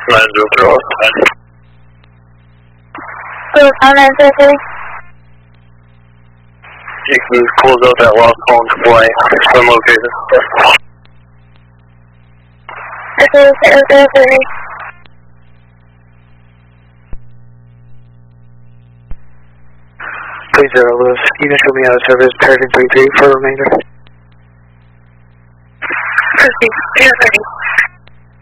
903. So, 933. You can close out that lost call and display. Some location. Okay, 003. Please, Lewis. You can show me out of service, Paragon 33 for remainder. 50, 030.